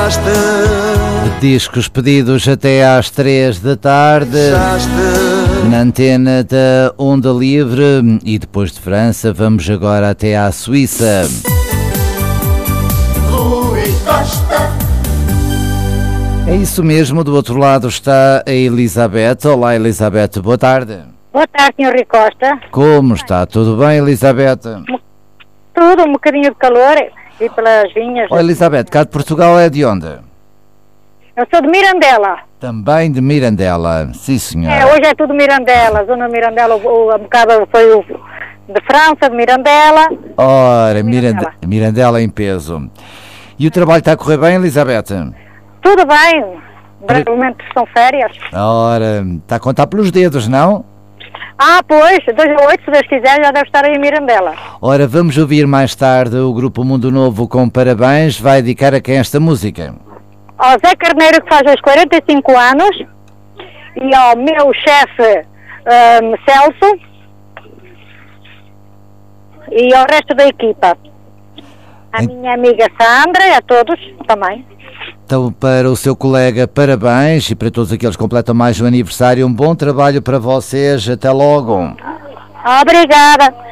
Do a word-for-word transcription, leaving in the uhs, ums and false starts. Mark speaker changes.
Speaker 1: Discos pedidos até às três da tarde na antena da Onda Livre. E depois de França vamos agora até à Suíça.
Speaker 2: Rui Costa.
Speaker 1: É isso mesmo, do outro lado está a Elizabeth. Olá, Elizabeth, boa tarde.
Speaker 3: Boa tarde, senhor Rui Costa.
Speaker 1: Como está? Tudo bem, Elizabeth?
Speaker 3: Tudo, um bocadinho de calor e pelas vinhas.
Speaker 1: Oh, Elizabeth, cá de Portugal é de onde?
Speaker 3: Eu sou de Mirandela.
Speaker 1: Também de Mirandela, sim senhora.
Speaker 3: É, hoje é tudo Mirandela, zona Mirandela, o, a bocada foi o de França, de Mirandela.
Speaker 1: Ora,
Speaker 3: Mirandela.
Speaker 1: Mirandela, Mirandela em peso. E o trabalho está a correr bem, Elizabeth?
Speaker 3: Tudo bem, brevemente são férias.
Speaker 1: Ora, está a contar pelos dedos, não?
Speaker 3: Ah, pois, dois a oito, se Deus quiser, já deve estar aí em Mirandela.
Speaker 1: Ora, vamos ouvir mais tarde o Grupo Mundo Novo com parabéns. Vai dedicar a quem esta música?
Speaker 3: Ao Zé Carneiro, que faz os quarenta e cinco anos, e ao meu chefe hum, Celso, e ao resto da equipa. A
Speaker 1: Em-
Speaker 3: minha amiga Sandra e a todos também.
Speaker 1: Então, para o seu colega, parabéns. E para todos aqueles que completam mais um aniversário, um bom trabalho para vocês. Até logo.
Speaker 3: Obrigada.